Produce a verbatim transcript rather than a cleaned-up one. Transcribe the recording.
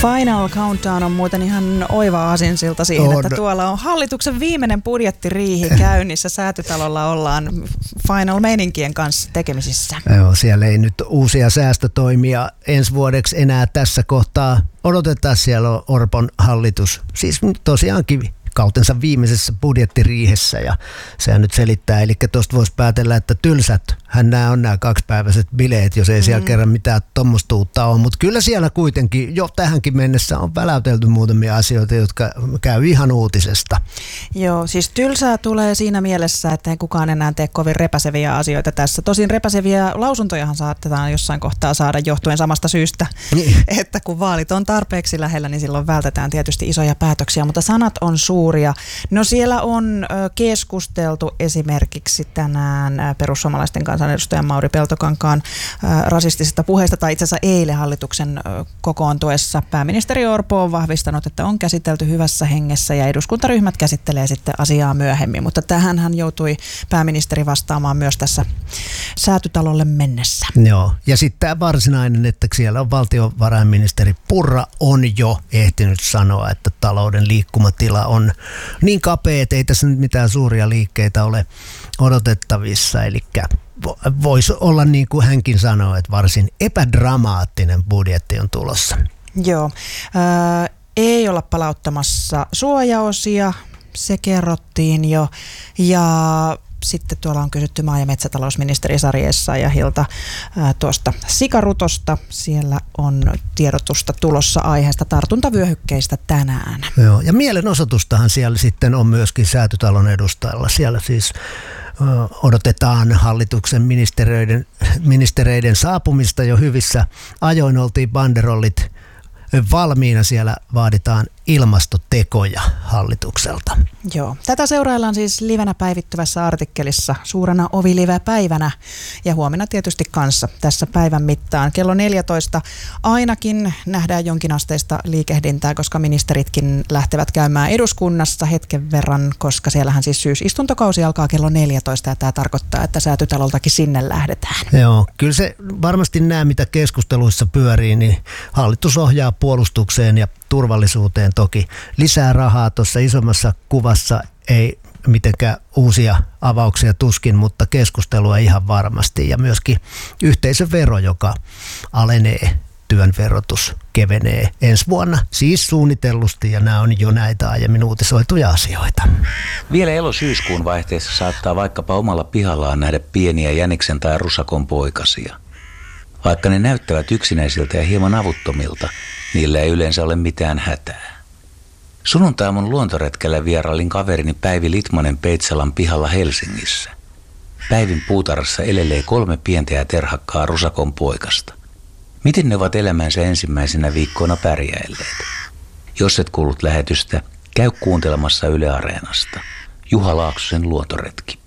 Final Countdown on muuten ihan oiva aasinsilta siihen, on. Että tuolla on hallituksen viimeinen budjettiriihi käynnissä. Säätytalolla ollaan final-meininkien kanssa tekemisissä. Joo, siellä ei nyt uusia säästötoimia ensi vuodeksi enää tässä kohtaa odotetaan. Siellä on Orpon hallitus, siis tosiaankin kautensa viimeisessä budjettiriihessä, ja sehän nyt selittää, eli tuosta voisi päätellä, että tylsät hän nämä on nämä kaksipäiväiset bileet, jos ei mm. siellä kerran mitään tuommoista uutta ole, mutta kyllä siellä kuitenkin jo tähänkin mennessä on väläytelty muutamia asioita, jotka käy ihan uutisesta. Joo, siis tylsää tulee siinä mielessä, että ei kukaan enää tee kovin repäseviä asioita tässä. Tosin repäseviä lausuntojahan saatetaan jossain kohtaa saada johtuen samasta syystä, niin. Että kun vaalit on tarpeeksi lähellä, niin silloin vältetään tietysti isoja päätöksiä, mutta sanat on suuria. No siellä on keskusteltu esimerkiksi tänään perussuomalaisten kansanedustajan Mauri Peltokankaan rasistisesta puheesta, tai itse asiassa eilen hallituksen kokoontuessa pääministeri Orpo on vahvistanut, että on käsitelty hyvässä hengessä ja eduskuntaryhmät käsittelee sitten asiaa myöhemmin, mutta tähän hän joutui pääministeri vastaamaan myös tässä Säätytalolle mennessä. Joo, ja sitten tämä varsinainen, että siellä on valtiovarainministeri Purra on jo ehtinyt sanoa, että talouden liikkumatila on niin kapea, että ei tässä nyt mitään suuria liikkeitä ole odotettavissa, eli voisi olla niin kuin hänkin sanoo, että varsin epädramaattinen budjetti on tulossa. Joo, ää, ei olla palauttamassa suojaosia, se kerrottiin jo, ja sitten tuolla on kysytty maa- ja metsätalousministeri Sari Essayahilta ää, tuosta sikarutosta. Siellä on tiedotusta tulossa aiheesta tartuntavyöhykkeistä tänään. Joo, ja mielenosoitustahan siellä sitten on myöskin Säätytalon edustajalla. Siellä siis odotetaan hallituksen ministereiden, ministereiden saapumista jo hyvissä ajoin. Oltiin banderollit valmiina, siellä vaaditaan ilmastotekoja hallitukselta. Joo. Tätä seuraillaan siis livenä päivittyvässä artikkelissa suurena Ovi-live-päivänä ja huomenna tietysti kanssa tässä päivän mittaan. Kello neljätoista ainakin nähdään jonkinasteista liikehdintää, koska ministeritkin lähtevät käymään eduskunnassa hetken verran, koska siellähän siis syysistuntokausi alkaa kello neljätoista ja tämä tarkoittaa, että Säätytaloltakin sinne lähdetään. Joo, kyllä se varmasti nämä, mitä keskusteluissa pyörii, niin hallitus ohjaa puolustukseen ja turvallisuuteen toki lisää rahaa. Tuossa isommassa kuvassa ei mitenkään uusia avauksia tuskin, mutta keskustelua ihan varmasti. Ja myöskin yhteisövero, joka alenee, työn verotus kevenee ensi vuonna, siis suunnitellusti, ja nämä on jo näitä aiemmin uutisoituja asioita. Vielä elo-syyskuun vaihteessa saattaa vaikkapa omalla pihallaan nähdä pieniä jäniksen tai rusakon poikasia. Vaikka ne näyttävät yksinäisiltä ja hieman avuttomilta, niillä ei yleensä ole mitään hätää. Sunnuntaiaamun luontoretkellä vierailin kaverini Päivi Litmanen Peitsalan pihalla Helsingissä. Päivin puutarhassa elelee kolme pientä ja terhakkaa rusakon poikasta. Miten ne ovat elämänsä ensimmäisenä viikkoina pärjäilleet? Jos et kuullut lähetystä, käy kuuntelemassa Yle Areenasta. Juha Laaksosen luontoretki.